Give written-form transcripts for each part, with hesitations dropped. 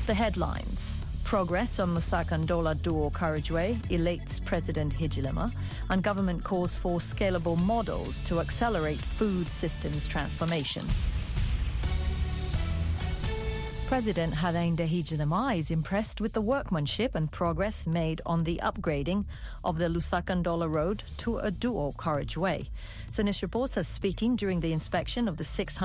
The headlines. Progress on Lusaka-Ndola dual carriageway elates President Hichilema, and government calls for scalable models to accelerate food systems transformation. President Hakainde Hichilema is impressed with the workmanship and progress made on the upgrading of the Lusaka-Ndola road to a dual carriageway. SONIS reports as speaking during the inspection of the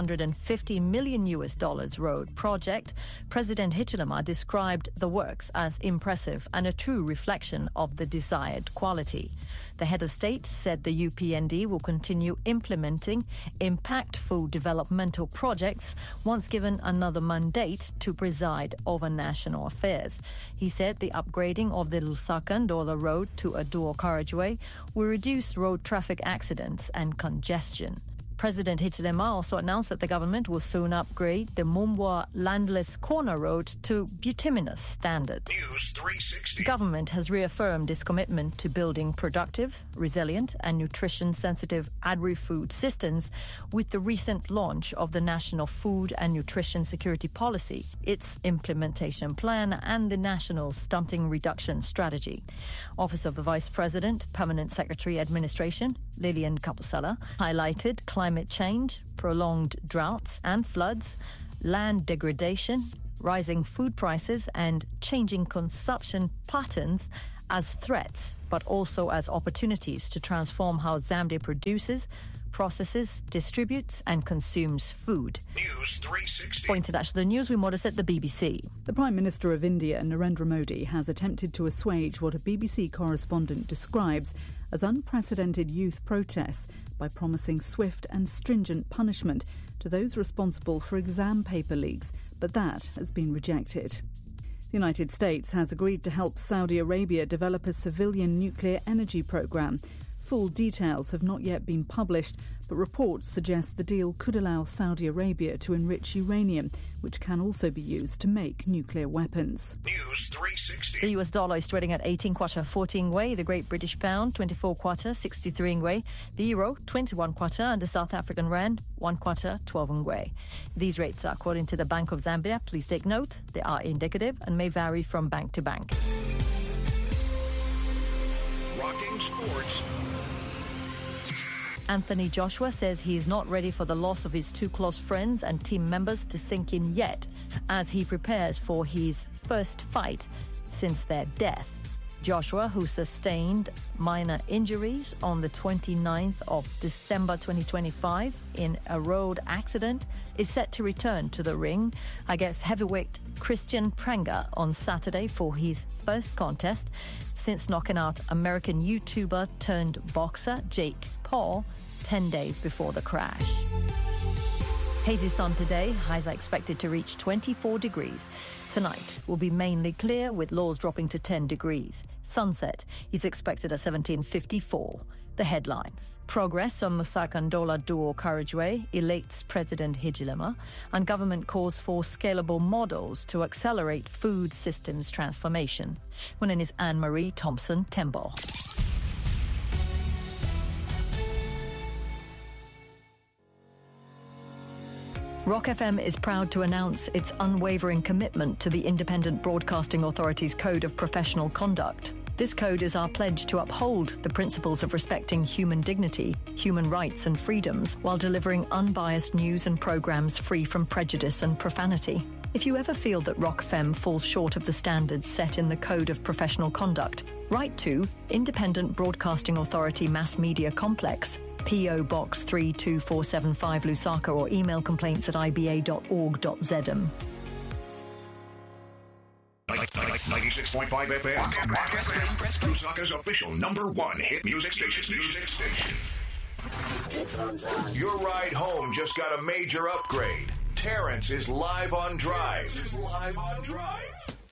$650 million road project, President Hichilema described the works as impressive and a true reflection of the desired quality. The head of state said the UPND will continue implementing impactful developmental projects once given another mandate to preside over national affairs. He said the upgrading of the Lusaka-Ndola road to a dual carriageway will reduce road traffic accidents and congestion. President Hichilema also announced that the government will soon upgrade the Mumbwa Landless Corner Road to bituminous standard. News 360. The government has reaffirmed its commitment to building productive, resilient and nutrition-sensitive agri-food systems with the recent launch of the National Food and Nutrition Security Policy, its implementation plan and the National Stunting Reduction Strategy. Office of the Vice President, Permanent Secretary Administration, Lillian Kapusala, highlighted climate change, prolonged droughts and floods, land degradation, rising food prices and changing consumption patterns as threats, but also as opportunities to transform how Zambia produces, processes, distributes and consumes food. News 360. For international news, we monitor the BBC. The Prime Minister of India, Narendra Modi, has attempted to assuage what a BBC correspondent describes as unprecedented youth protests by promising swift and stringent punishment to those responsible for exam paper leaks, but that has been rejected. The United States has agreed to help Saudi Arabia develop a civilian nuclear energy program. Full details have not yet been published, but reports suggest the deal could allow Saudi Arabia to enrich uranium, which can also be used to make nuclear weapons. News 360. The US dollar is trading at 18 kwacha 14 ngwe, the Great British Pound 24 kwacha 63 ngwe, the Euro 21 kwacha and the South African Rand 1 kwacha 12 ngwe. These rates are according to the Bank of Zambia. Please take note, they are indicative and may vary from bank to bank. Rocking sports. Anthony Joshua says he is not ready for the loss of his two close friends and team members to sink in yet as he prepares for his first fight since their death. Joshua, who sustained minor injuries on the 29th of December 2025 in a road accident, is set to return to the ring against heavyweight Christian Pranga on Saturday for his first contest since knocking out American YouTuber turned boxer Jake Paul 10 days before the crash. Hazy sun today, highs are expected to reach 24 degrees. Tonight will be mainly clear with lows dropping to 10 degrees. Sunset is expected at 17:54. The headlines. Progress on Lusaka-Ndola dual carriageway elates President Hichilema, and government calls for scalable models to accelerate food systems transformation. My name is Anne-Marie Thompson Tembo. Rock FM is proud to announce its unwavering commitment to the Independent Broadcasting Authority's Code of Professional Conduct. This code is our pledge to uphold the principles of respecting human dignity, human rights and freedoms while delivering unbiased news and programs free from prejudice and profanity. If you ever feel that Rock FM falls short of the standards set in the Code of Professional Conduct, write to Independent Broadcasting Authority Mass Media Complex, P.O. Box 32475 Lusaka, or email complaints at iba.org.zm. 96.5 FM. Lusaka's official #1 hit music station. Your ride home just got a major upgrade. Terrence is live on Drive.